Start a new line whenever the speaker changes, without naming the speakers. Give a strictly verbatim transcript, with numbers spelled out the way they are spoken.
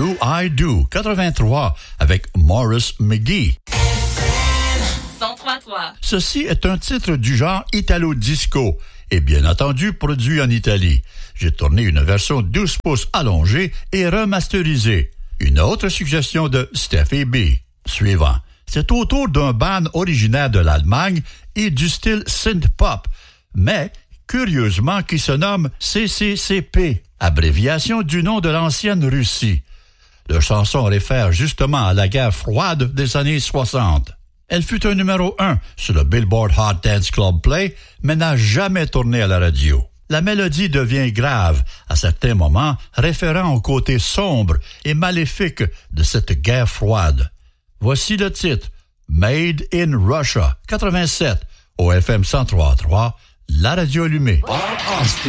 Do I Do quatre-vingt-trois avec Morris McGee.
cent trois trois.
Ceci est un titre du genre Italo-disco et bien entendu produit en Italie. J'ai tourné une version douze pouces allongée et remasterisée. Une autre suggestion de Steffi B. Suivant. C'est autour d'un band originaire de l'Allemagne et du style synth-pop, mais curieusement qui se nomme C C C P, abréviation du nom de l'ancienne Russie. Leur chanson réfère justement à la guerre froide des années soixante. Elle fut un numéro un sur le Billboard Hot Dance Club Play, mais n'a jamais tourné à la radio. La mélodie devient grave à certains moments, référant au côté sombre et maléfique de cette guerre froide. Voici le titre, Made in Russia, quatre-vingt-sept, au F M cent trois virgule trois, la radio allumée.
Bob Austin.